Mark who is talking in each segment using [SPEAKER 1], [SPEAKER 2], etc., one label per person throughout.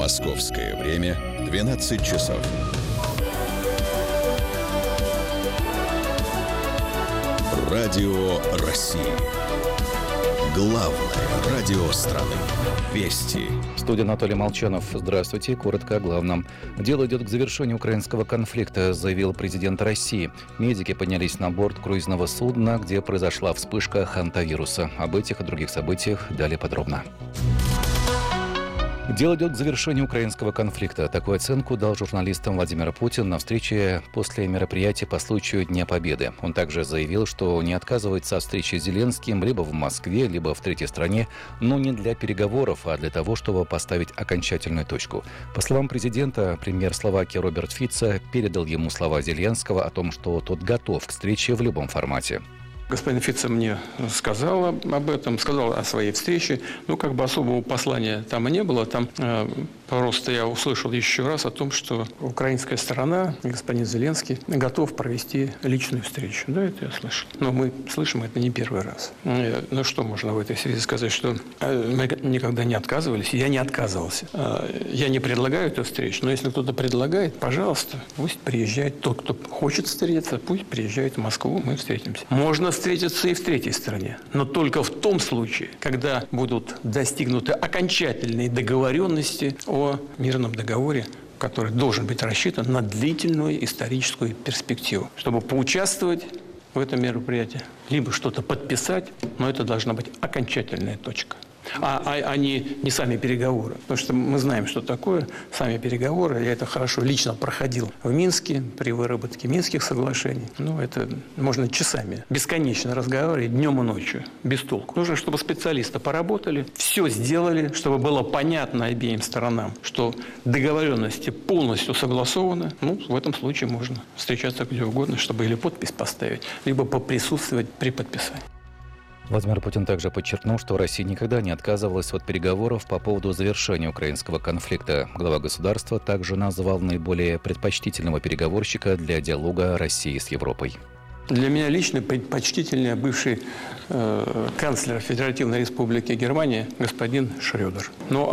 [SPEAKER 1] Московское время 12 часов. Радио России. Главное радио страны. Вести.
[SPEAKER 2] Студия Анатолий Молчанов. Здравствуйте. Коротко о главном. Дело идет к завершению украинского конфликта, заявил президент России. Медики поднялись на борт круизного судна, где произошла вспышка хантавируса. Об этих и других событиях далее подробно. Дело идет к завершению украинского конфликта. Такую оценку дал журналистам Владимир Путин на встрече после мероприятия по случаю Дня Победы. Он также заявил, что не отказывается от встречи с Зеленским либо в Москве, либо в третьей стране, но не для переговоров, а для того, чтобы поставить окончательную точку. По словам президента, премьер Словакии Роберт Фицо передал ему слова Зеленского о том, что тот готов к встрече в любом формате.
[SPEAKER 3] Господин Фицо мне сказал об этом, сказал о своей встрече. Особого послания там и не было. Там просто я услышал еще раз о том, что украинская сторона, господин Зеленский, готов провести личную встречу. Да, это я слышал. Но мы слышим это не первый раз. Что можно в этой связи сказать? Что мы никогда не отказывались. Я не отказывался. Я не предлагаю эту встречу. Но если кто-то предлагает, пожалуйста, пусть приезжает. Тот, кто хочет встретиться, пусть приезжает в Москву, мы встретимся. Можно встретиться и в третьей стране. Но только в том случае, когда будут достигнуты окончательные договоренности о мирном договоре, который должен быть рассчитан на длительную историческую перспективу. Чтобы поучаствовать в этом мероприятии, либо что-то подписать, но это должна быть окончательная точка. А не сами переговоры. Потому что мы знаем, что такое сами переговоры. Я это хорошо лично проходил в Минске при выработке Минских соглашений. Это можно часами, бесконечно разговаривать днем и ночью, без толку. Нужно, чтобы специалисты поработали, все сделали, чтобы было понятно обеим сторонам, что договоренности полностью согласованы. В этом случае можно встречаться где угодно, чтобы или подпись поставить, либо поприсутствовать при подписании.
[SPEAKER 2] Владимир Путин также подчеркнул, что Россия никогда не отказывалась от переговоров по поводу завершения украинского конфликта. Глава государства также назвал наиболее предпочтительного переговорщика для диалога России с Европой.
[SPEAKER 3] Для меня лично предпочтительнее бывший канцлер Федеративной Республики Германия господин Шрёдер.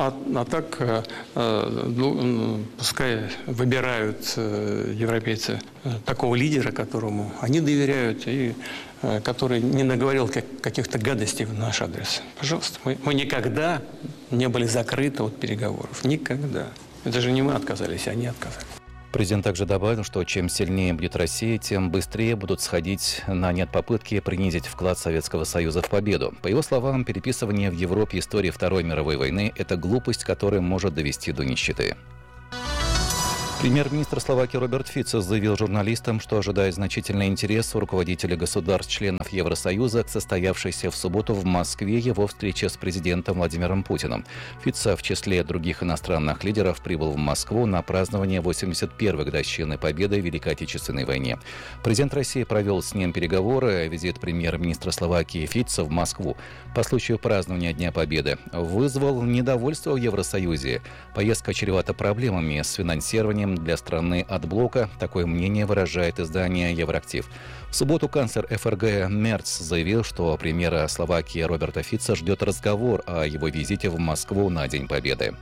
[SPEAKER 3] Пускай выбирают европейцы такого лидера, которому они доверяют, и который не наговорил каких-то гадостей в наш адрес. Пожалуйста, мы никогда не были закрыты от переговоров. Никогда. Это же не мы отказались, они отказались.
[SPEAKER 2] Президент также добавил, что чем сильнее будет Россия, тем быстрее будут сходить на нет попытки принизить вклад Советского Союза в победу. По его словам, переписывание в Европе истории Второй мировой войны – это глупость, которая может довести до нищеты. Премьер-министр Словакии Роберт Фицо заявил журналистам, что ожидает значительный интерес у руководителей государств-членов Евросоюза к состоявшейся в субботу в Москве его встрече с президентом Владимиром Путиным. Фицо в числе других иностранных лидеров прибыл в Москву на празднование 81-й годовщины победы в Великой Отечественной войне. Президент России провел с ним переговоры. Визит премьер-министра Словакии Фицо в Москву по случаю празднования Дня Победы вызвал недовольство в Евросоюзе. Поездка чревата проблемами с финансированием для страны от блока. Такое мнение выражает издание «Евроактив». В субботу канцлер ФРГ Мерц заявил, что премьера Словакии Роберта Фицо ждет разговор о его визите в Москву на День Победы.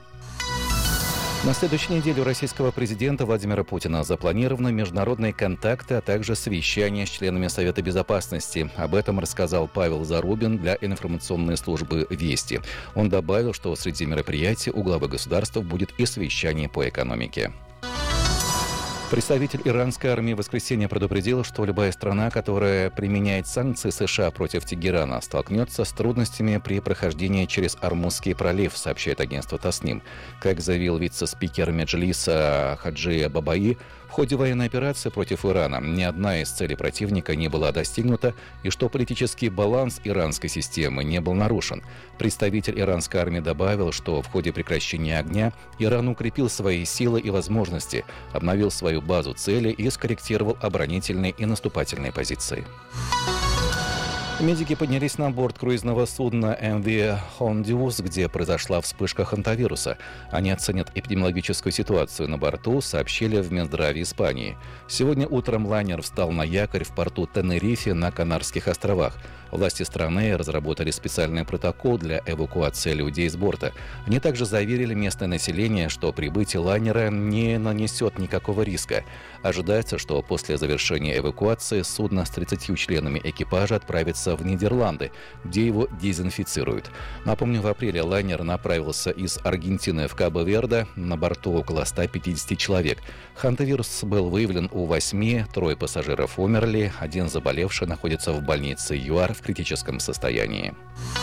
[SPEAKER 2] На следующей неделе у российского президента Владимира Путина запланированы международные контакты, а также совещания с членами Совета Безопасности. Об этом рассказал Павел Зарубин для информационной службы «Вести». Он добавил, что среди мероприятий у главы государства будет и совещание по экономике. Представитель иранской армии в воскресенье предупредил, что любая страна, которая применяет санкции США против Тегерана, столкнется с трудностями при прохождении через Ормузский пролив, сообщает агентство Тасним. Как заявил вице-спикер Меджлиса Хаджи Бабаи, в ходе военной операции против Ирана ни одна из целей противника не была достигнута, и что политический баланс иранской системы не был нарушен. Представитель иранской армии добавил, что в ходе прекращения огня Иран укрепил свои силы и возможности, обновил свою базу целей и скорректировал оборонительные и наступательные позиции. Медики поднялись на борт круизного судна MV Hondius, где произошла вспышка хантавируса. Они оценят эпидемиологическую ситуацию на борту, сообщили в Минздраве Испании. Сегодня утром лайнер встал на якорь в порту Тенерифе на Канарских островах. Власти страны разработали специальный протокол для эвакуации людей с борта. Они также заверили местное население, что прибытие лайнера не нанесет никакого риска. Ожидается, что после завершения эвакуации судно с 30 членами экипажа отправится в Нидерланды, где его дезинфицируют. Напомню, в апреле лайнер направился из Аргентины в Кабо-Верде. На борту около 150 человек. Хантавирус был выявлен у 8, 3 пассажиров умерли, 1 заболевший находится в больнице ЮАР в критическом состоянии.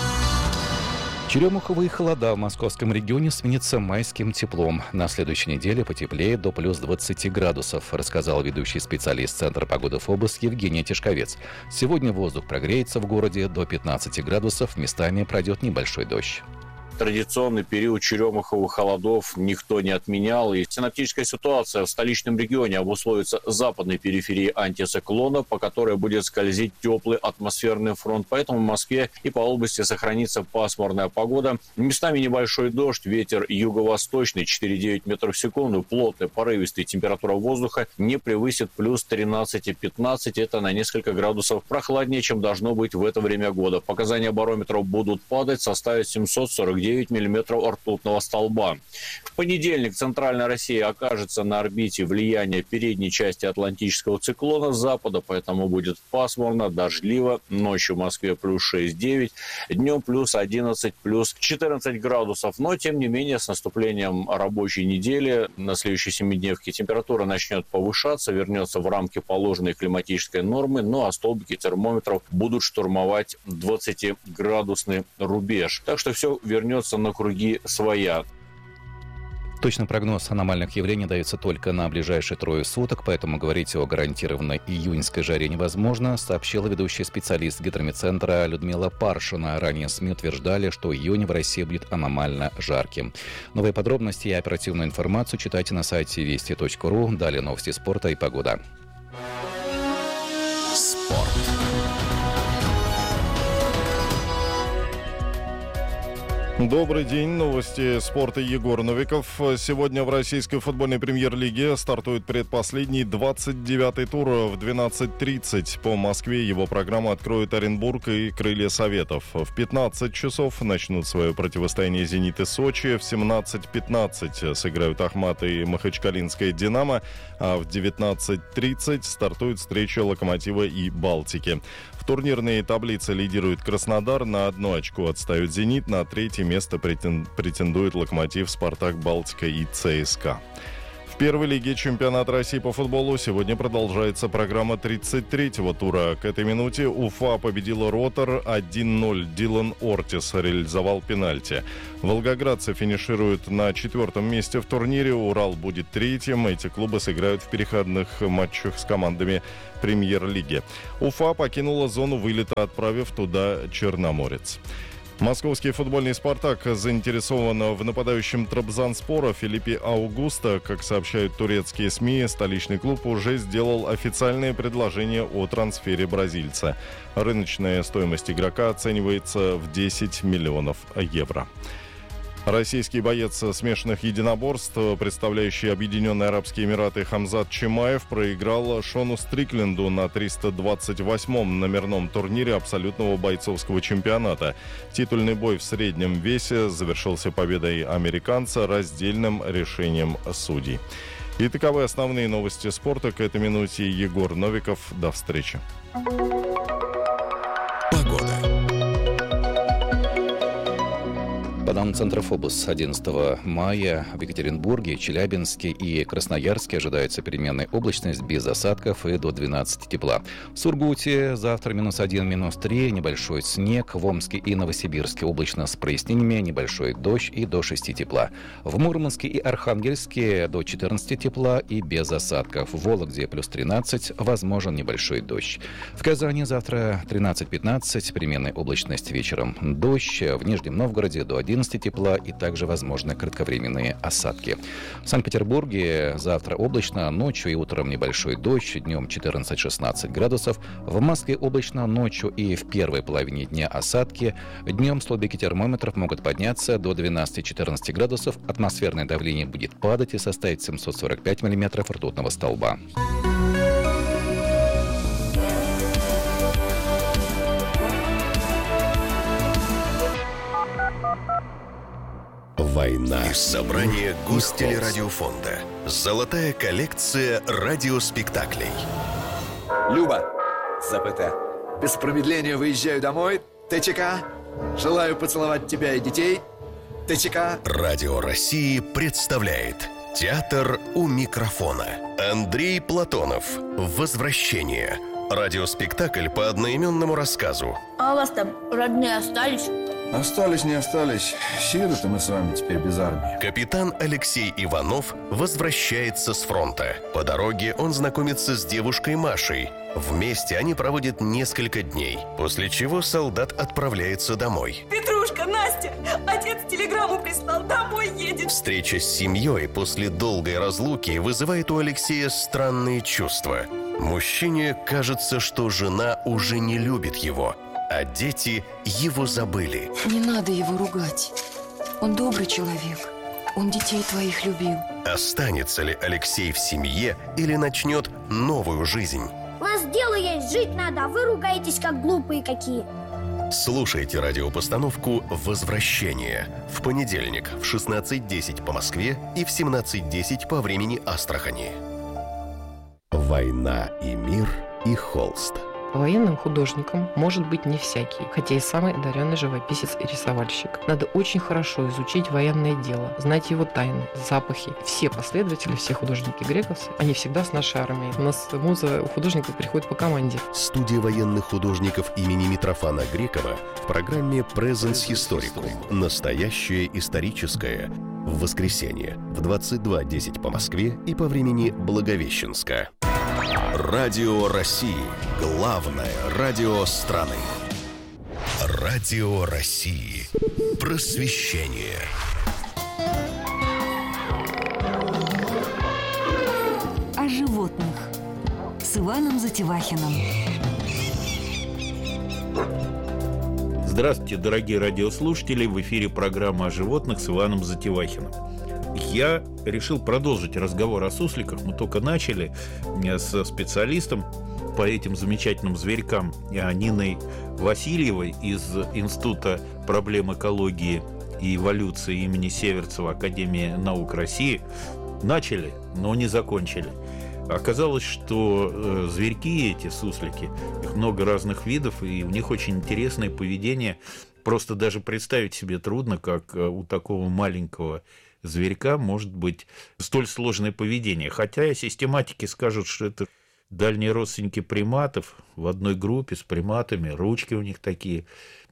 [SPEAKER 2] Черемуховые холода в московском регионе сменятся майским теплом. На следующей неделе потеплеет до плюс 20 градусов, рассказал ведущий специалист Центра погоды ФОБОС Евгений Тишковец. Сегодня воздух прогреется в городе до 15 градусов, местами пройдет небольшой дождь.
[SPEAKER 4] Традиционный период черемуховых холодов никто не отменял, и синоптическая ситуация в столичном регионе обусловится западной периферией антициклона, по которой будет скользить теплый атмосферный фронт. Поэтому в Москве и по области сохранится пасмурная погода. Местами небольшой дождь, ветер юго-восточный 4,9 метров в секунду, плотный, порывистый, температура воздуха не превысит плюс 13,15. Это на несколько градусов прохладнее, чем должно быть в это время года. Показания барометров будут падать, составят 749 миллиметров ртутного столба. В понедельник центральная Россия окажется на орбите влияния передней части атлантического циклона с запада, поэтому будет пасмурно, дождливо. Ночью в Москве плюс 6-9, днем плюс 11, плюс 14 градусов. Но, тем не менее, с наступлением рабочей недели на следующей семидневке температура начнет повышаться, вернется в рамки положенной климатической нормы, ну а столбики термометров будут штурмовать 20-градусный рубеж. Так что все вернется на круги своя.
[SPEAKER 2] Точный прогноз аномальных явлений дается только на ближайшие 3 суток, поэтому говорить о гарантированной июньской жаре невозможно, сообщила ведущий специалист гидрометцентра Людмила Паршина. Ранее СМИ утверждали, что июнь в России будет аномально жарким. Новые подробности и оперативную информацию читайте на сайте вести.ру. Далее новости спорта и погода.
[SPEAKER 1] Спорт.
[SPEAKER 5] Добрый день. Новости спорта. Егор Новиков. Сегодня в российской футбольной премьер-лиге стартует предпоследний 29-й тур в 12:30. По Москве его программу откроют Оренбург и Крылья Советов. В 15 часов начнут свое противостояние «Зенит» и «Сочи». В 17:15 сыграют «Ахмат» и «Махачкалинская Динамо». А в 19:30 стартует встреча «Локомотива» и «Балтики». В турнирной таблице лидирует Краснодар, на 1 очко отстает «Зенит», на 3-е место претендует «Локомотив», «Спартак», «Балтика» и «ЦСКА». В первой лиге чемпионата России по футболу сегодня продолжается программа 33-го тура. К этой минуте Уфа победила «Ротор» 1-0. Дилан Ортис реализовал пенальти. Волгоградцы финишируют на 4-м месте в турнире. Урал будет 3-м. Эти клубы сыграют в переходных матчах с командами премьер-лиги. Уфа покинула зону вылета, отправив туда Черноморец. Московский футбольный «Спартак» заинтересован в нападающем Трабзонспора Филиппе Аугусто. Как сообщают турецкие СМИ, столичный клуб уже сделал официальное предложение о трансфере бразильца. Рыночная стоимость игрока оценивается в 10 миллионов евро. Российский боец смешанных единоборств, представляющий Объединенные Арабские Эмираты, Хамзат Чимаев проиграл Шону Стрикленду на 328-м номерном турнире абсолютного бойцовского чемпионата. Титульный бой в среднем весе завершился победой американца раздельным решением судей. И таковы основные новости спорта. К этой минуте Егор Новиков. До встречи.
[SPEAKER 2] По данным Центра ФОБОС, 11 мая в Екатеринбурге, Челябинске и Красноярске ожидается переменная облачность без осадков и до 12 тепла. В Сургуте завтра -1, -3, небольшой снег. В Омске и Новосибирске облачно с прояснениями, небольшой дождь и до 6 тепла. В Мурманске и Архангельске до 14 тепла и без осадков. В Вологде +13, возможен небольшой дождь. В Казани завтра 13-15, переменная облачность вечером, дождь. В Нижнем Новгороде до 11, 11 тепла и также возможны кратковременные осадки. В Санкт-Петербурге завтра облачно, ночью и утром небольшой дождь, днем 14-16 градусов. В Москве облачно, ночью и в первой половине дня осадки. Днем столбики термометров могут подняться до 12-14 градусов. Атмосферное давление будет падать и составить 745 миллиметров ртутного столба.
[SPEAKER 1] Война. Из собрания Гостелерадиофонда. Золотая коллекция радиоспектаклей.
[SPEAKER 6] Люба, ЗПТ. Без промедления выезжаю домой. ТЧК. Желаю поцеловать тебя и детей. ТЧК.
[SPEAKER 1] Радио России представляет «Театр у микрофона». Андрей Платонов. «Возвращение». Радиоспектакль по одноименному рассказу.
[SPEAKER 7] А у вас там родные остались?
[SPEAKER 8] Остались, не остались. Сироты мы с вами теперь без армии.
[SPEAKER 1] Капитан Алексей Иванов возвращается с фронта. По дороге он знакомится с девушкой Машей. Вместе они проводят несколько дней, после чего солдат отправляется домой.
[SPEAKER 9] Петрушка, Настя, отец телеграмму прислал, домой едет.
[SPEAKER 1] Встреча с семьей после долгой разлуки вызывает у Алексея странные чувства. Мужчине кажется, что жена уже не любит его, а дети его забыли.
[SPEAKER 10] Не надо его ругать. Он добрый человек. Он детей твоих любил.
[SPEAKER 1] Останется ли Алексей в семье или начнет новую жизнь?
[SPEAKER 7] У нас дело есть, жить надо, а вы ругаетесь, как глупые какие.
[SPEAKER 1] Слушайте радиопостановку «Возвращение» в понедельник в 16:10 по Москве и в 17:10 по времени Астрахани. «Война и мир» и «Холст».
[SPEAKER 11] Военным художником может быть не всякий, хотя и самый одаренный живописец и рисовальщик. Надо очень хорошо изучить военное дело, знать его тайны, запахи. Все последователи, все художники грековцы, они всегда с нашей армией. У нас муза у художников приходит по команде.
[SPEAKER 1] Студия военных художников имени Митрофана Грекова в программе «Presens Historicum». Настоящее историческое. В воскресенье в 22:10 по Москве и по времени Благовещенска. Радио России. Главное радио страны. Радио России. Просвещение.
[SPEAKER 12] О животных с Иваном Затевахиным.
[SPEAKER 13] Здравствуйте, дорогие радиослушатели! В эфире программа о животных с Иваном Затевахиным. Я решил продолжить разговор о сусликах. Мы только начали со специалистом по этим замечательным зверькам Ниной Васильевой из Института проблем экологии и эволюции имени Северцева Академии наук России. Начали, но не закончили. Оказалось, что зверьки эти, суслики, их много разных видов, и у них очень интересное поведение. Просто даже представить себе трудно, как у такого маленького зверька может быть столь сложное поведение. Хотя систематики скажут, что это дальние родственники приматов в одной группе с приматами. Ручки у них такие,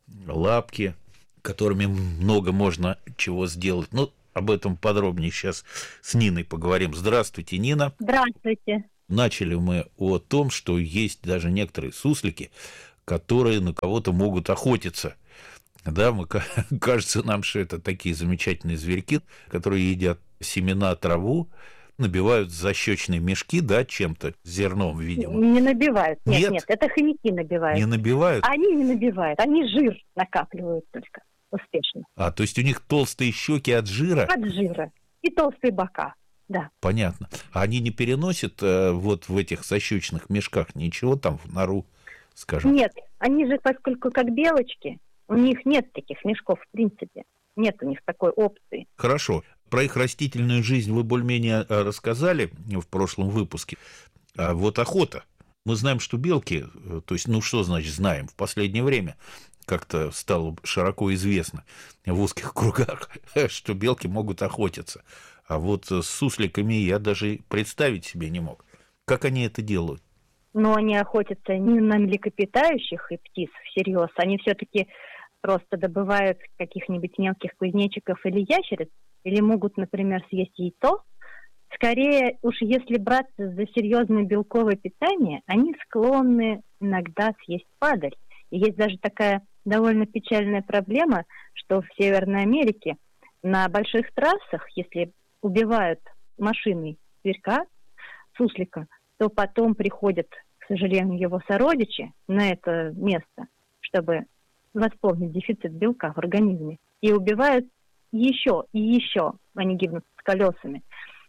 [SPEAKER 13] лапки, которыми много можно чего сделать. Ну, об этом подробнее сейчас с Ниной поговорим. Здравствуйте, Нина.
[SPEAKER 14] Здравствуйте.
[SPEAKER 13] Начали мы о том, что есть даже некоторые суслики, которые на кого-то могут охотиться. Да, кажется нам, что это такие замечательные зверьки, которые едят семена, траву, набивают защечные мешки, да, чем-то, зерном, видимо.
[SPEAKER 14] Не набивают. Нет, это хомяки набивают.
[SPEAKER 13] Не набивают?
[SPEAKER 14] Они не набивают, они жир накапливают только успешно.
[SPEAKER 13] То есть у них толстые щеки от жира?
[SPEAKER 14] От жира. И толстые бока, да.
[SPEAKER 13] Понятно. А они не переносят вот в этих защечных мешках ничего там в нору, скажем?
[SPEAKER 14] Нет, они же, поскольку как белочки, у них нет таких мешков в принципе. Нет у них такой опции.
[SPEAKER 13] Хорошо. Про их растительную жизнь вы более-менее рассказали в прошлом выпуске. А вот охота. Мы знаем, что белки, то есть, что значит знаем, в последнее время как-то стало широко известно в узких кругах, что белки могут охотиться. А вот с сусликами я даже представить себе не мог. Как они это делают?
[SPEAKER 14] Но они охотятся не на млекопитающих и птиц всерьез. Они все-таки просто добывают каких-нибудь мелких кузнечиков или ящериц, или могут, например, съесть яйцо. Скорее, уж если браться за серьезное белковое питание, они склонны иногда съесть падаль. И есть даже такая довольно печальная проблема, что в Северной Америке на больших трассах, если убивают машиной зверька, суслика, то потом приходят, к сожалению, его сородичи на это место, чтобы восполнить дефицит белка в организме, и убивают еще и еще, они гибнут с колесами.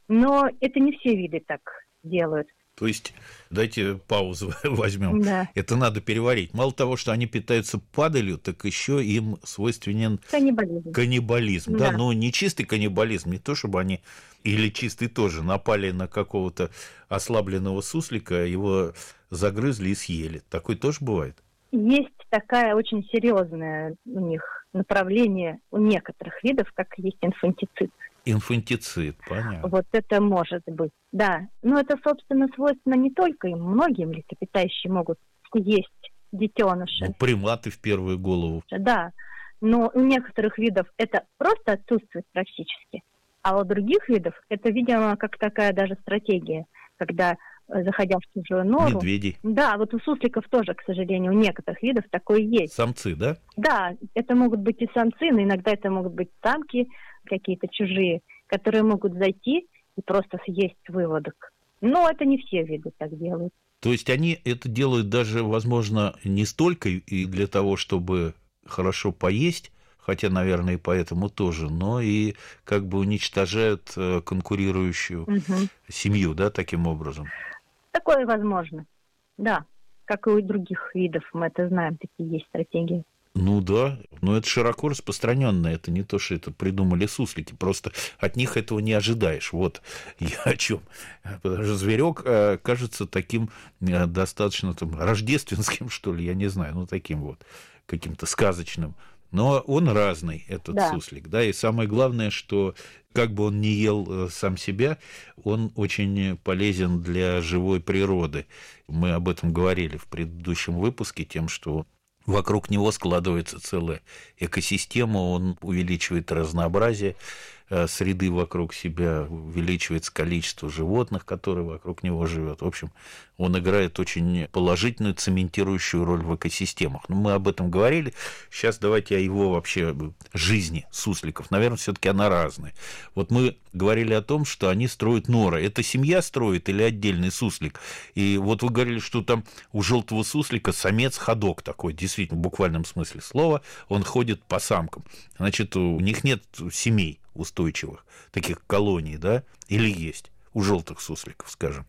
[SPEAKER 14] Но это не все виды так делают.
[SPEAKER 13] То есть, дайте паузу возьмем.
[SPEAKER 14] Да.
[SPEAKER 13] Это надо переварить. Мало того, что они питаются падалью, так еще им свойственен каннибализм. Да, но не чистый каннибализм, не то чтобы они, или чистый тоже, напали на какого-то ослабленного суслика, его загрызли и съели. Такое тоже бывает?
[SPEAKER 14] Есть такая очень серьезное у них направление у некоторых видов, как есть инфантицид.
[SPEAKER 13] Инфантицид, понятно.
[SPEAKER 14] Вот это может быть, да. Но это, собственно, свойственно не только им. Многие млекопитающие могут есть детеныши.
[SPEAKER 13] Ну, приматы в первую голову.
[SPEAKER 14] Да, но у некоторых видов это просто отсутствует практически. А у других видов это, видимо, как такая даже стратегия, когда, заходя в чужую нору...
[SPEAKER 13] Медведей.
[SPEAKER 14] Да, вот у сусликов тоже, к сожалению, у некоторых видов такое есть.
[SPEAKER 13] Самцы, да?
[SPEAKER 14] Да, это могут быть и самцы, но иногда это могут быть самки, какие-то чужие, которые могут зайти и просто съесть выводок. Но это не все виды так делают.
[SPEAKER 13] То есть они это делают даже, возможно, не столько и для того, чтобы хорошо поесть, хотя, наверное, и поэтому тоже, но и как бы уничтожают конкурирующую семью, да, таким образом?
[SPEAKER 14] Такое возможно, да. Как и у других видов, мы это знаем, такие есть стратегии.
[SPEAKER 13] Ну да, но это широко распространенно, это не то, что это придумали суслики, просто от них этого не ожидаешь. Вот я о чем. Потому что зверек кажется таким достаточно там, рождественским, что ли, я не знаю, ну таким вот, каким-то сказочным. Но он разный, этот суслик, да, и самое главное, что как бы он ни ел сам себя, он очень полезен для живой природы. Мы об этом говорили в предыдущем выпуске, тем, что вокруг него складывается целая экосистема, он увеличивает разнообразие среды вокруг себя, увеличивается количество животных, которые вокруг него живут. В общем, он играет очень положительную, цементирующую роль в экосистемах. Но мы об этом говорили. Сейчас давайте о его вообще жизни сусликов. Наверное, все-таки она разная. Вот мы говорили о том, что они строят норы. Это семья строит или отдельный суслик? И вот вы говорили, что там у желтого суслика самец-ходок такой, действительно, в буквальном смысле слова, он ходит по самкам. Значит, у них нет семей устойчивых, таких колоний, да? Или есть у желтых сусликов, скажем?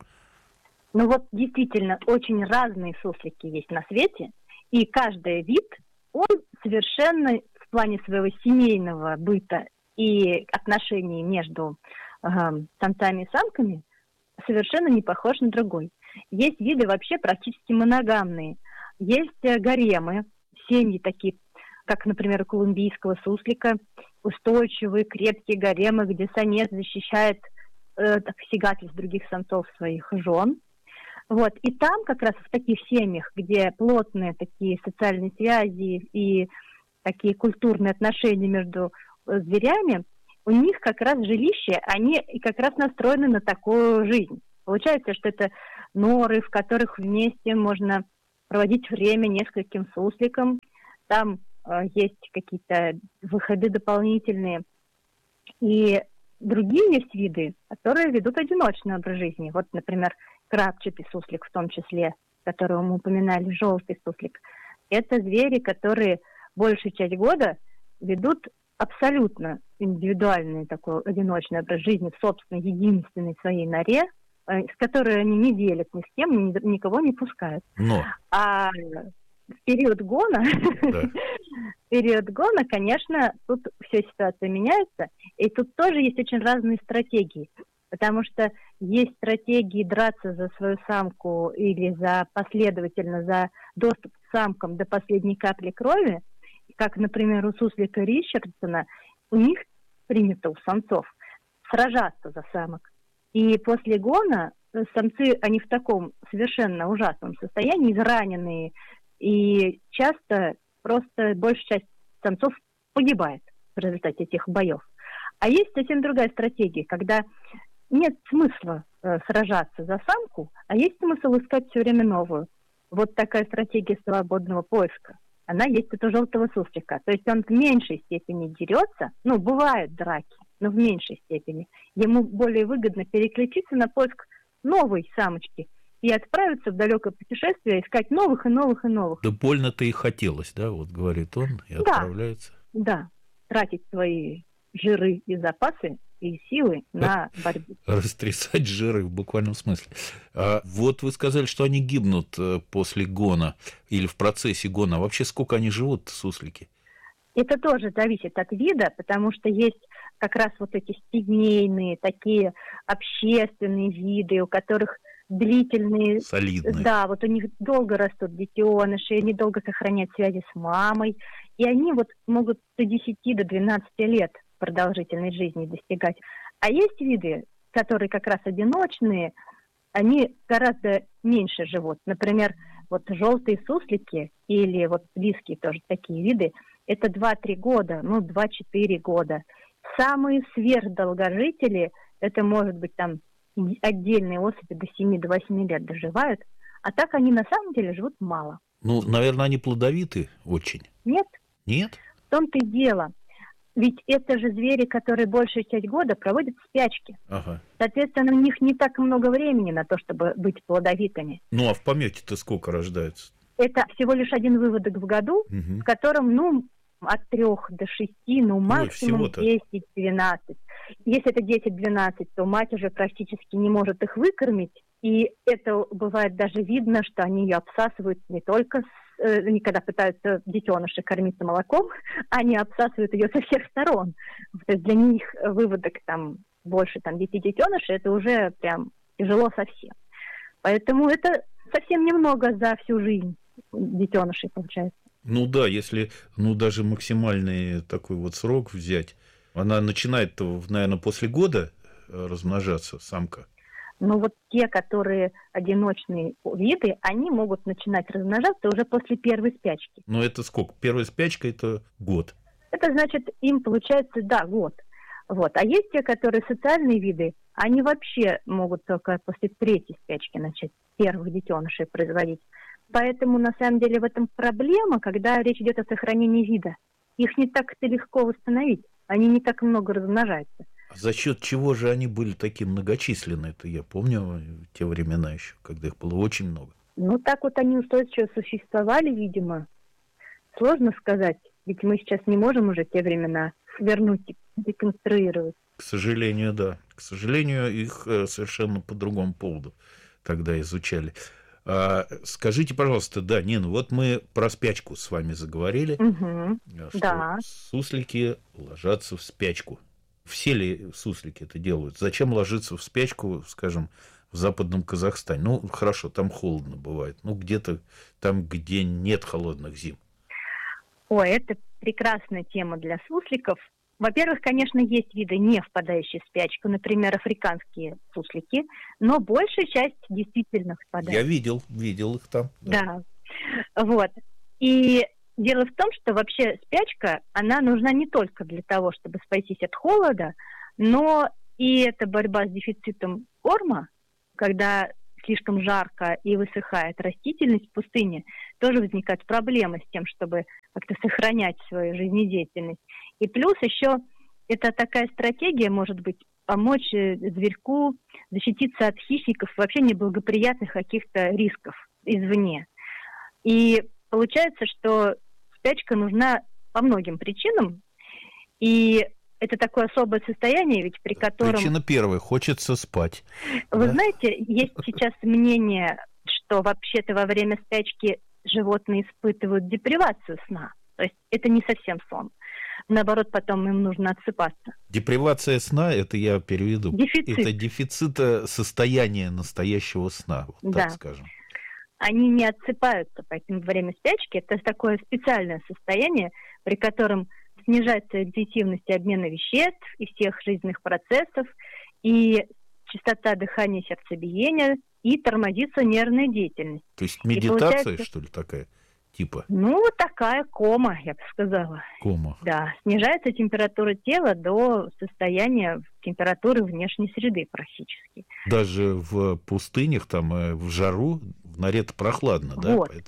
[SPEAKER 14] Ну вот действительно очень разные суслики есть на свете, и каждый вид, он совершенно в плане своего семейного быта и отношений между самцами и самками совершенно не похож на другой. Есть виды вообще практически моногамные, есть гаремы, семьи такие, как, например, у колумбийского суслика, устойчивые, крепкие гаремы, где самец защищает посягательств других самцов своих жен. Вот. И там как раз в таких семьях, где плотные такие социальные связи и такие культурные отношения между зверями, у них как раз жилища, они как раз настроены на такую жизнь. Получается, что это норы, в которых вместе можно проводить время нескольким сусликам. Там есть какие-то выходы дополнительные. И другие есть виды, которые ведут одиночный образ жизни. Вот, например, крапчатый суслик в том числе, которого мы упоминали, желтый суслик. Это звери, которые большую часть года ведут абсолютно индивидуальный такой одиночный образ жизни в собственной единственной своей норе, с которой они не делят ни с кем, никого не пускают.
[SPEAKER 13] Но.
[SPEAKER 14] А в период гона, конечно, тут вся ситуация меняется, и тут тоже есть очень разные стратегии, потому что есть стратегии драться за свою самку или последовательно за доступ к самкам до последней капли крови, как, например, у суслика Ричардсона, у них принято, у самцов, сражаться за самок. И после гона самцы, они в таком совершенно ужасном состоянии, израненные, и часто просто большая часть самцов погибает в результате этих боев. А есть совсем другая стратегия, когда нет смысла сражаться за самку, а есть смысл искать все время новую. Вот такая стратегия свободного поиска. она есть вот у желтого суслика. То есть он в меньшей степени дерется, бывают драки, но в меньшей степени. Ему более выгодно переключиться на поиск новой самочки и отправиться в далекое путешествие, искать новых и новых и новых.
[SPEAKER 13] Да больно-то и хотелось, да, вот говорит он, и отправляется.
[SPEAKER 14] Да, тратить свои жиры и запасы и силы на борьбу.
[SPEAKER 13] Растрясать жиры в буквальном смысле. Вот вы сказали, что они гибнут после гона или в процессе гона. А вообще сколько они живут, суслики?
[SPEAKER 14] Это тоже зависит от вида, потому что есть как раз вот эти стигнейные, такие общественные виды, у которых длительные...
[SPEAKER 13] Солидные.
[SPEAKER 14] Да, вот у них долго растут детеныши, они долго сохраняют связи с мамой, и они вот могут до 10, до 12 лет продолжительной жизни достигать. А есть виды, которые как раз одиночные, они гораздо меньше живут. Например, вот желтые суслики или вот близкие тоже такие виды, это 2-3 года, 2-4 года. Самые сверхдолгожители, это может быть там отдельные особи до 7-8 лет доживают, а так они на самом деле живут мало.
[SPEAKER 13] Наверное, они плодовиты очень.
[SPEAKER 14] Нет.
[SPEAKER 13] Нет?
[SPEAKER 14] В том-то и дело. Ведь это же звери, которые большую часть года проводят в спячке.
[SPEAKER 13] Ага.
[SPEAKER 14] Соответственно, у них не так много времени на то, чтобы быть плодовитыми.
[SPEAKER 13] А в помете-то сколько рождается?
[SPEAKER 14] Это всего лишь один выводок в году, в котором, от 3 до 6, максимум 10-12. Если это 10-12, то мать уже практически не может их выкормить. И это бывает даже видно, что они ее обсасывают не только когда пытаются детеныши кормиться молоком, они обсасывают ее со всех сторон. То есть для них выводок больше 10 детенышей, это уже прям тяжело совсем. Поэтому это совсем немного за всю жизнь детенышей получается.
[SPEAKER 13] Если, даже максимальный такой вот срок взять, она начинает, наверное, после года размножаться, самка.
[SPEAKER 14] Те, которые одиночные виды, они могут начинать размножаться уже после первой спячки.
[SPEAKER 13] Это сколько? Первая спячка – это год.
[SPEAKER 14] Это значит, им получается, год. А есть те, которые социальные виды, они вообще могут только после 3-й спячки начать первых детенышей производить. Поэтому, на самом деле, в этом проблема, когда речь идет о сохранении вида. Их не так-то легко восстановить, они не так много размножаются.
[SPEAKER 13] За счет чего же они были такие многочисленные? Это я помню те времена еще, когда их было очень много.
[SPEAKER 14] Так вот они устойчиво существовали, видимо. Сложно сказать, ведь мы сейчас не можем уже те времена вернуть и деконструировать.
[SPEAKER 13] К сожалению, да. К сожалению, их совершенно по другому поводу тогда изучали. Скажите, пожалуйста, Нина, вот мы про спячку с вами заговорили, что суслики ложатся в спячку. Все ли суслики это делают? Зачем ложиться в спячку, скажем, в Западном Казахстане? Хорошо, там холодно бывает. Где-то там, где нет холодных зим.
[SPEAKER 14] Это прекрасная тема для сусликов. Во-первых, конечно, есть виды, не впадающие в спячку, например, африканские суслики, но большая часть действительно впадает.
[SPEAKER 13] Я видел их там.
[SPEAKER 14] Да. И дело в том, что вообще спячка, она нужна не только для того, чтобы спастись от холода, но и это борьба с дефицитом корма, когда слишком жарко и высыхает растительность в пустыне, тоже возникают проблемы с тем, чтобы как-то сохранять свою жизнедеятельность. И плюс еще это такая стратегия, может быть, помочь зверьку защититься от хищников, вообще неблагоприятных каких-то рисков извне. И получается, что спячка нужна по многим причинам, и это такое особое состояние, ведь при котором...
[SPEAKER 13] Причина первая – хочется спать.
[SPEAKER 14] Вы знаете, есть сейчас мнение, что вообще-то во время спячки животные испытывают депривацию сна. То есть это не совсем сон. Наоборот, потом им нужно отсыпаться.
[SPEAKER 13] Депривация сна – это я переведу.
[SPEAKER 14] Дефицит.
[SPEAKER 13] Это дефицита состояния настоящего сна, так скажем.
[SPEAKER 14] Они не отсыпаются, поэтому во время спячки это такое специальное состояние, при котором снижается интенсивность обмена веществ и всех жизненных процессов, и частота дыхания и сердцебиения, и тормозится нервная деятельность.
[SPEAKER 13] То есть медитация, что ли, такая? Типа?
[SPEAKER 14] Такая кома, я бы сказала.
[SPEAKER 13] Кома.
[SPEAKER 14] Да, снижается температура тела до состояния температуры внешней среды практически.
[SPEAKER 13] Даже в пустынях, там, в жару, в норе-то прохладно, да?
[SPEAKER 14] Вот.
[SPEAKER 13] Поэтому...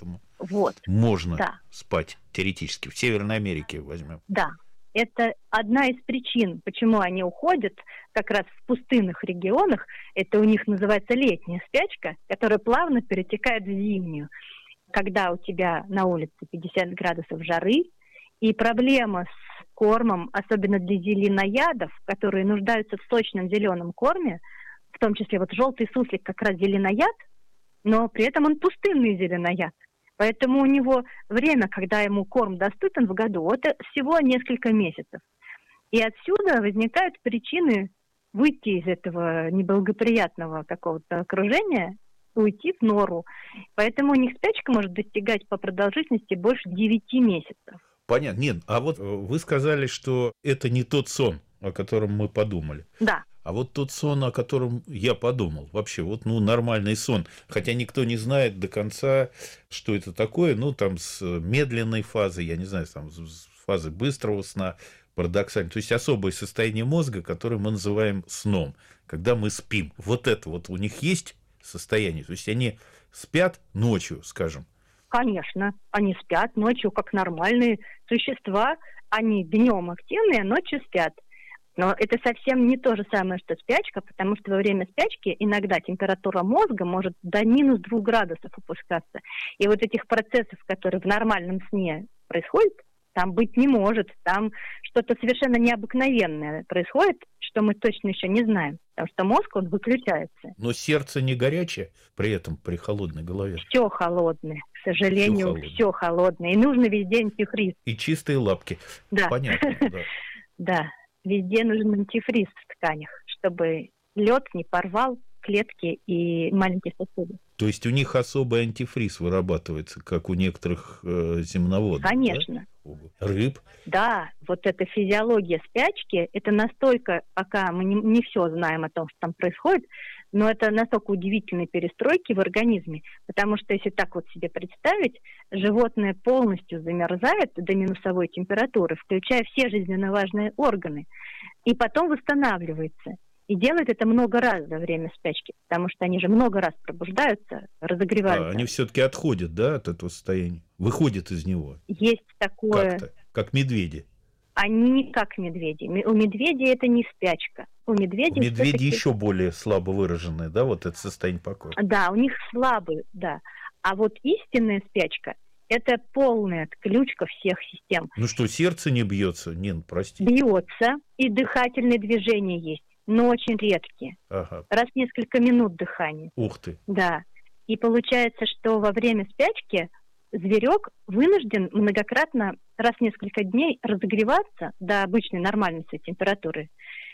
[SPEAKER 14] Вот.
[SPEAKER 13] Можно спать теоретически. В Северной Америке возьмем.
[SPEAKER 14] Да. Это одна из причин, почему они уходят как раз в пустынных регионах. Это у них называется летняя спячка, которая плавно перетекает в зимнюю. Когда у тебя на улице 50 градусов жары, и проблема с кормом, особенно для зеленоядов, которые нуждаются в сочном зеленом корме, в том числе вот желтый суслик как раз зеленояд, но при этом он пустынный зеленояд. Поэтому у него время, когда ему корм доступен в году, это всего несколько месяцев. И отсюда возникают причины выйти из этого неблагоприятного какого-то окружения, уйти в нору. Поэтому у них спячка может достигать по продолжительности больше 9 месяцев.
[SPEAKER 13] Понятно. Нет, а вот вы сказали, что это не тот сон, о котором мы подумали.
[SPEAKER 14] Да.
[SPEAKER 13] А вот тот сон, о котором я подумал, вообще, вот, нормальный сон, хотя никто не знает до конца, что это такое, там с медленной фазой, я не знаю, там с фазы быстрого сна, парадоксально, то есть особое состояние мозга, которое мы называем сном, когда мы спим. Вот это вот у них есть состояние, то есть они спят ночью, скажем.
[SPEAKER 14] Конечно, они спят ночью, как нормальные существа, они днем активные, а ночью спят. Но это совсем не то же самое, что спячка, потому что во время спячки иногда температура мозга может до минус 2 градусов опускаться. И вот этих процессов, которые в нормальном сне происходят, там быть не может. Там что-то совершенно необыкновенное происходит, что мы точно еще не знаем. Потому что мозг, он выключается.
[SPEAKER 13] Но сердце не горячее при этом, при холодной голове?
[SPEAKER 14] Все холодное. К сожалению, все холодное. И нужно везде антифриз.
[SPEAKER 13] И чистые лапки.
[SPEAKER 14] Да.
[SPEAKER 13] Понятно, да.
[SPEAKER 14] Да. Везде нужен антифриз в тканях, чтобы лед не порвал клетки и маленькие сосуды.
[SPEAKER 13] То есть у них особый антифриз вырабатывается, как у некоторых земноводных?
[SPEAKER 14] Конечно.
[SPEAKER 13] Да? Рыб?
[SPEAKER 14] Да, вот эта физиология спячки, это настолько, пока мы не все знаем о том, что там происходит, но это настолько удивительные перестройки в организме, потому что если так вот себе представить, животное полностью замерзает до минусовой температуры, включая все жизненно важные органы, и потом восстанавливается. И делает это много раз за время спячки, потому что они же много раз пробуждаются, разогреваются.
[SPEAKER 13] Они все-таки отходят, да, от этого состояния? Выходят из него?
[SPEAKER 14] Есть такое...
[SPEAKER 13] Как-то, как медведи?
[SPEAKER 14] Они не как медведи. У медведей это не спячка. У медведей
[SPEAKER 13] еще более слабо выраженное, да, вот это состояние покоя?
[SPEAKER 14] Да, у них слабый, да. А вот истинная спячка – это полная отключка всех систем.
[SPEAKER 13] Ну что, сердце не бьется? Нет, простите.
[SPEAKER 14] Бьется, и дыхательные движения есть, но очень редкие.
[SPEAKER 13] Ага.
[SPEAKER 14] Раз в несколько минут дыхания.
[SPEAKER 13] Ух ты.
[SPEAKER 14] Да. И получается, что во время спячки зверек вынужден многократно, раз в несколько дней, разогреваться до обычной нормальной температуры.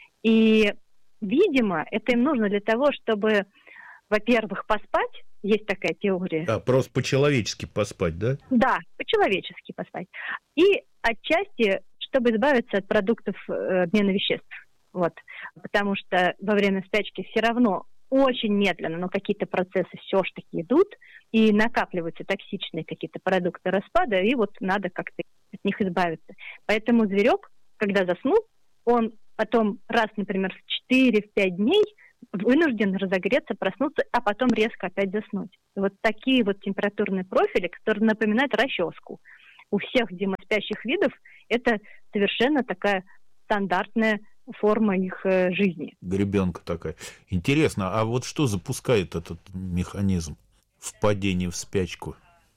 [SPEAKER 14] И, видимо, это им нужно для того, чтобы, во-первых, поспать. Есть такая теория.
[SPEAKER 13] Просто по-человечески поспать, да?
[SPEAKER 14] Да, по-человечески поспать. И отчасти, чтобы избавиться от продуктов обмена веществ. Вот. Потому что во время спячки все равно очень медленно, но какие-то процессы все ж таки идут, и накапливаются токсичные какие-то продукты распада, и вот надо как-то от них избавиться. Поэтому зверек, когда заснул, он потом раз, например, в 4-5 дней вынужден разогреться, проснуться, а потом резко опять заснуть. Вот такие вот температурные профили, которые напоминают расческу. У всех зимоспящих видов это совершенно такая стандартная форма их жизни.
[SPEAKER 13] Гребенка такая. Интересно, а вот что запускает этот механизм впадения в спячку?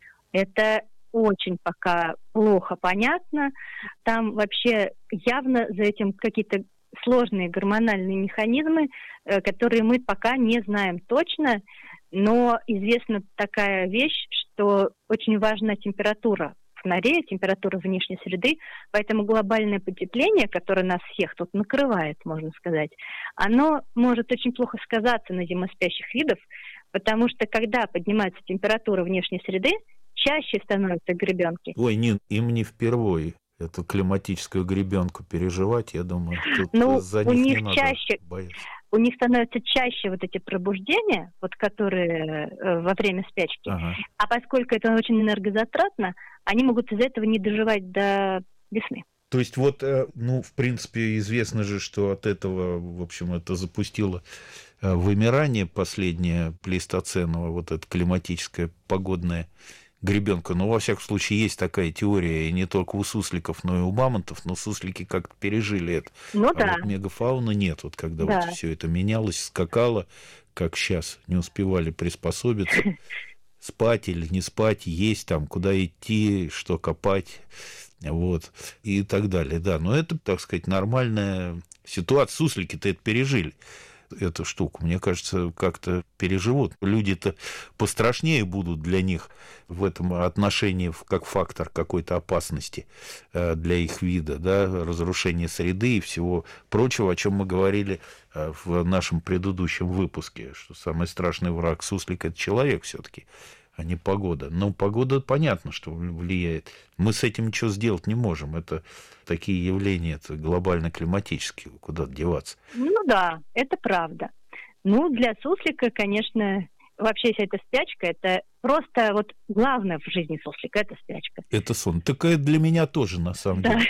[SPEAKER 14] Это очень пока плохо понятно. Там вообще явно за этим какие-то сложные гормональные механизмы, которые мы пока не знаем точно, но известна такая вещь, что очень важна температура в норе, температура внешней среды, поэтому глобальное потепление, которое нас всех тут накрывает, можно сказать, оно может очень плохо сказаться на зимоспящих видов, потому что когда поднимается температура внешней среды, чаще становятся гребенки.
[SPEAKER 13] Ой, им не впервые эту климатическую гребенку переживать, я думаю, тут за них не надо бояться.
[SPEAKER 14] У них становятся чаще вот эти пробуждения, вот которые во время спячки. Ага. А поскольку это очень энергозатратно, они могут из-за этого не доживать до весны.
[SPEAKER 13] То есть вот, в принципе, известно же, что от этого, в общем, это запустило вымирание последнее плейстоценовое, вот это климатическое, погодное, гребенка. Но, во всяком случае, есть такая теория, и не только у сусликов, но и у мамонтов, но суслики как-то пережили это.
[SPEAKER 14] Ну да.
[SPEAKER 13] Вот мегафауна нет. Вот когда
[SPEAKER 14] Да.
[SPEAKER 13] вот все это менялось, скакало, как сейчас, не успевали приспособиться, спать или не спать, есть там, куда идти, что копать, вот, и так далее. Да, но это, так сказать, нормальная ситуация. Суслики-то это пережили. Эту штуку, мне кажется, как-то переживут. Люди-то пострашнее будут для них в этом отношении как фактор какой-то опасности для их вида, да, разрушения среды и всего прочего, о чем мы говорили в нашем предыдущем выпуске, что самый страшный враг суслика – это человек все-таки, а не погода. Но погода, понятно, что влияет. Мы с этим ничего сделать не можем. Это такие явления, это глобально-климатические, куда деваться.
[SPEAKER 14] Ну да, это правда. Ну, для суслика, конечно, вообще вся эта спячка, это просто вот главное в жизни суслика, это спячка.
[SPEAKER 13] Это сон. Такая для меня тоже, на самом деле.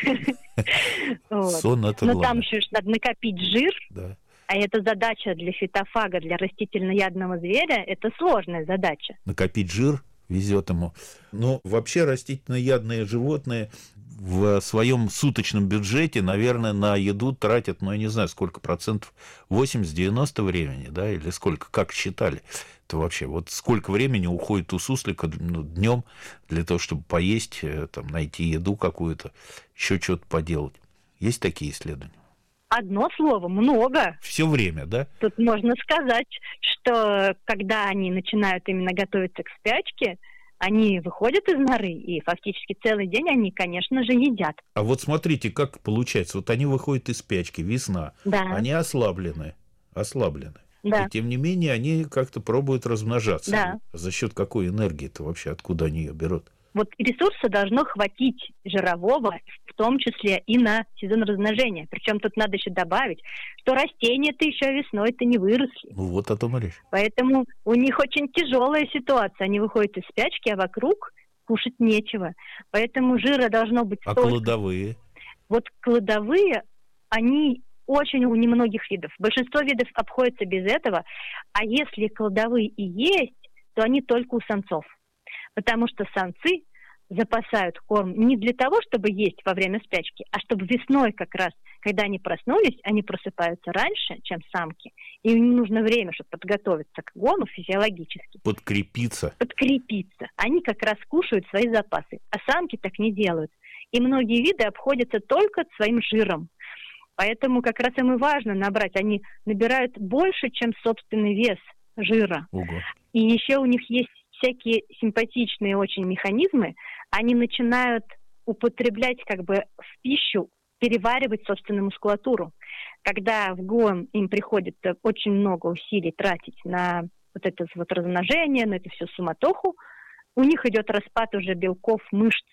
[SPEAKER 13] Сон – это главное.
[SPEAKER 14] Но там еще надо накопить жир.
[SPEAKER 13] Да.
[SPEAKER 14] А эта задача для фитофага, для растительноядного зверя, это сложная задача.
[SPEAKER 13] Накопить жир везет ему. Но вообще растительноядные животные в своем суточном бюджете, наверное, на еду тратят, ну, я не знаю, сколько процентов, 80-90 времени, да, или сколько, как считали. Это вообще, вот сколько времени уходит у суслика днем для того, чтобы поесть, там, найти еду какую-то, еще что-то поделать. Есть такие исследования?
[SPEAKER 14] Одно слово, много.
[SPEAKER 13] Все время, да?
[SPEAKER 14] Тут можно сказать, что когда они начинают именно готовиться к спячке, они выходят из норы, и фактически целый день они, конечно же, едят.
[SPEAKER 13] А вот смотрите, как получается. Вот они выходят из спячки, весна.
[SPEAKER 14] Да.
[SPEAKER 13] Они ослаблены.
[SPEAKER 14] Да.
[SPEAKER 13] И тем не менее они как-то пробуют размножаться.
[SPEAKER 14] Да.
[SPEAKER 13] За счет какой энергии-то вообще, откуда они ее берут?
[SPEAKER 14] Вот ресурса должно хватить жирового, в том числе и на сезон размножения. Причем тут надо еще добавить, что растения-то еще весной-то не выросли.
[SPEAKER 13] Ну вот о том и речь.
[SPEAKER 14] Поэтому у них очень тяжелая ситуация. Они выходят из спячки, а вокруг кушать нечего. Поэтому жира должно быть столько.
[SPEAKER 13] А кладовые?
[SPEAKER 14] Вот кладовые, они очень у немногих видов. Большинство видов обходится без этого. А если кладовые и есть, то они только у самцов. Потому что самцы запасают корм не для того, чтобы есть во время спячки, а чтобы весной как раз, когда они проснулись, они просыпаются раньше, чем самки, и им нужно время, чтобы подготовиться к гону физиологически.
[SPEAKER 13] Подкрепиться.
[SPEAKER 14] Они как раз кушают свои запасы, а самки так не делают. И многие виды обходятся только своим жиром. Поэтому как раз им и важно набрать. Они набирают больше, чем собственный вес жира.
[SPEAKER 13] Ого.
[SPEAKER 14] И еще у них есть всякие симпатичные очень механизмы, они начинают употреблять как бы в пищу, переваривать собственную мускулатуру. Когда в гон им приходится очень много усилий тратить на вот это вот размножение, на эту всю суматоху, у них идет распад уже белков, мышц,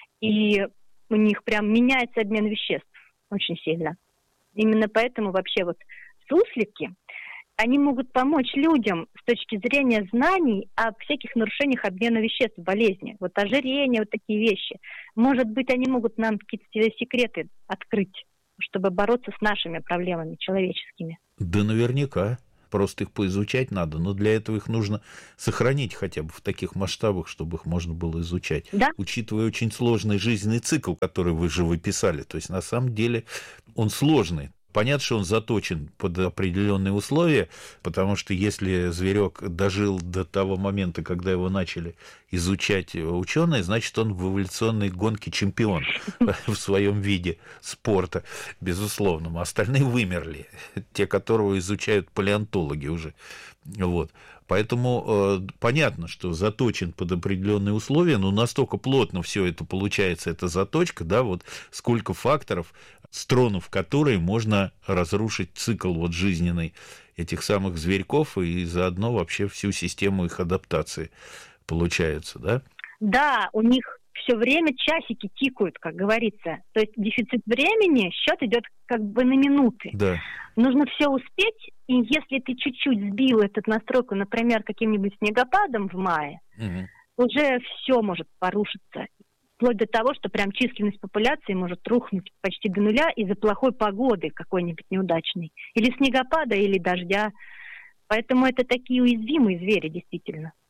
[SPEAKER 14] и у них прям меняется обмен веществ очень сильно. Именно поэтому вообще вот суслики, они могут помочь людям с точки зрения знаний о всяких нарушениях обмена веществ, болезни, вот ожирение, вот такие вещи. Может быть, они могут нам какие-то секреты открыть, чтобы бороться с нашими проблемами человеческими.
[SPEAKER 13] Да наверняка. Просто их поизучать надо, но для этого их нужно сохранить хотя бы в таких масштабах, чтобы их можно было изучать.
[SPEAKER 14] Да?
[SPEAKER 13] Учитывая очень сложный жизненный цикл, который вы же выписали. То есть, на самом деле, он сложный. Понятно, что он заточен под определенные условия, потому что если зверек дожил до того момента, когда его начали изучать ученые, значит, он в эволюционной гонке чемпион в своем виде спорта, безусловно. Остальные вымерли, те, которого изучают палеонтологи уже. Вот. Поэтому понятно, что заточен под определенные условия, но настолько плотно все это получается, эта заточка, да, вот сколько факторов, стронув которые можно разрушить цикл вот жизненный этих самых зверьков и заодно вообще всю систему их адаптации получается, да?
[SPEAKER 14] Да, у них все время часики тикают, как говорится. То есть дефицит времени, счет идет как бы на минуты.
[SPEAKER 13] Да.
[SPEAKER 14] Нужно все успеть, и если ты чуть-чуть сбил эту настройку, например, каким-нибудь снегопадом в мае, уже все может порушиться. Вплоть до того, что прям численность популяции может рухнуть почти до нуля из-за плохой погоды какой-нибудь неудачной. Или снегопада, или дождя. Поэтому это такие уязвимые звери, действительно.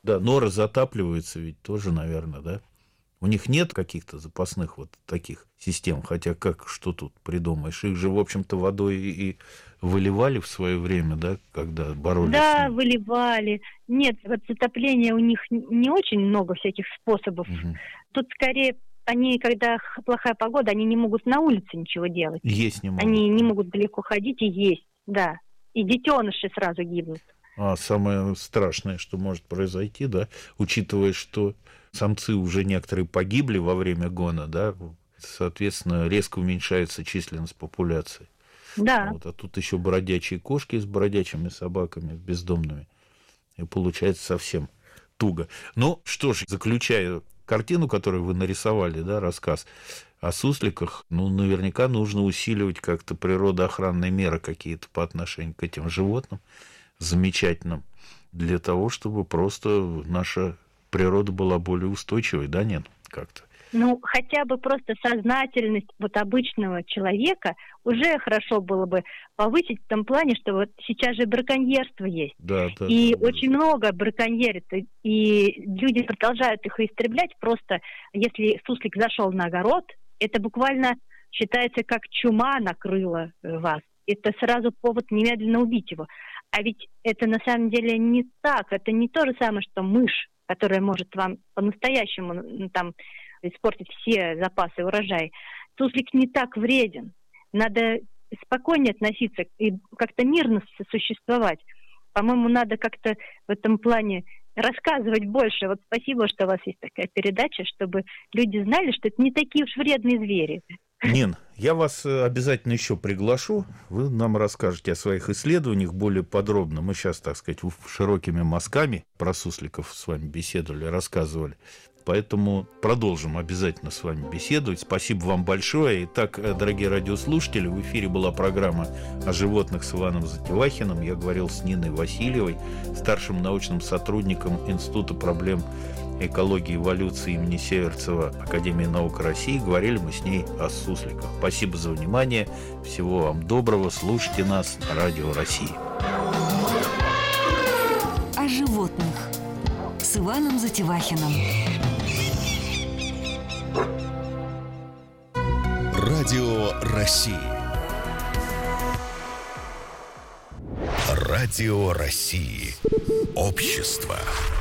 [SPEAKER 13] Да, норы затапливаются ведь тоже, наверное, да? У них нет каких-то запасных вот таких систем, хотя что тут придумаешь? Их же, в общем-то, водой и выливали в свое время, да, когда боролись?
[SPEAKER 14] Да, выливали. Нет, вот затопления у них не очень много всяких способов. Угу. Тут скорее они, когда плохая погода, они не могут на улице ничего делать.
[SPEAKER 13] Есть не могут.
[SPEAKER 14] Они не могут далеко ходить и есть, да. И детеныши сразу гибнут.
[SPEAKER 13] А самое страшное, что может произойти, да, учитывая, что самцы уже некоторые погибли во время гона, да, соответственно, резко уменьшается численность популяции.
[SPEAKER 14] Да.
[SPEAKER 13] Вот, а тут еще бродячие кошки с бродячими собаками, бездомными. И получается совсем туго. Ну, что ж, заключая картину, которую вы нарисовали, да, рассказ о сусликах, ну, наверняка нужно усиливать как-то природоохранные меры какие-то по отношению к этим животным замечательным, для того, чтобы просто наша природа была более устойчивой, да, нет, как-то?
[SPEAKER 14] Ну, хотя бы просто сознательность вот обычного человека уже хорошо было бы повысить в том плане, что вот сейчас же браконьерство есть.
[SPEAKER 13] Да,
[SPEAKER 14] и очень много браконьерит, и люди продолжают их истреблять. Просто если суслик зашел на огород, это буквально считается как чума накрыла вас. Это сразу повод немедленно убить его. А ведь это на самом деле не так. Это не то же самое, что мышь, которая может вам по-настоящему там испортить все запасы урожая. Суслик не так вреден. Надо спокойнее относиться и как-то мирно существовать. По-моему, надо как-то в этом плане рассказывать больше. Вот спасибо, что у вас есть такая передача, чтобы люди знали, что это не такие уж вредные звери.
[SPEAKER 13] Нин, я вас обязательно еще приглашу. Вы нам расскажете о своих исследованиях более подробно. Мы сейчас, так сказать, широкими мазками про сусликов с вами беседовали, рассказывали. Поэтому продолжим обязательно с вами беседовать. Спасибо вам большое. Итак, дорогие радиослушатели, в эфире была программа о животных с Иваном Затевахиным. Я говорил с Ниной Васильевой, старшим научным сотрудником Института проблем экологии и эволюции имени Северцева Академии наук России. Говорили мы с ней о сусликах. Спасибо за внимание. Всего вам доброго. Слушайте нас на Радио России.
[SPEAKER 12] О животных с Иваном Затевахиным.
[SPEAKER 1] Радио России. Радио России. Общество.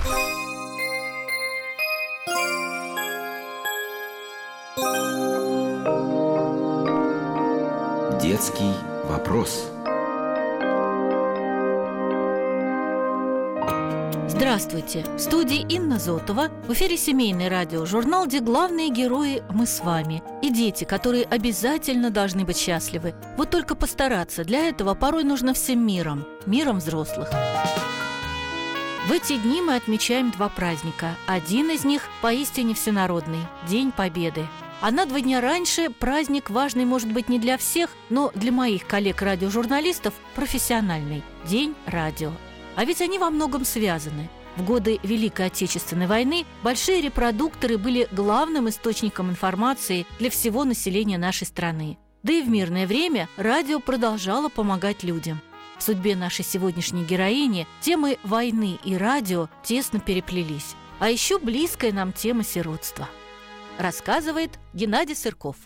[SPEAKER 15] Детский вопрос.
[SPEAKER 16] Здравствуйте! В студии Инна Зотова. В эфире семейный радиожурнал, где главные герои мы с вами. И дети, которые обязательно должны быть счастливы. Вот только постараться. Для этого порой нужно всем миром. Миром взрослых. В эти дни мы отмечаем два праздника. Один из них поистине всенародный – День Победы. А на 2 дня раньше праздник важный, может быть, не для всех, но для моих коллег-радиожурналистов профессиональный – День радио. А ведь они во многом связаны. В годы Великой Отечественной войны большие репродукторы были главным источником информации для всего населения нашей страны. Да и в мирное время радио продолжало помогать людям. В судьбе нашей сегодняшней героини темы войны и радио тесно переплелись. А еще близкая нам тема сиротства. Рассказывает Геннадий Сырков.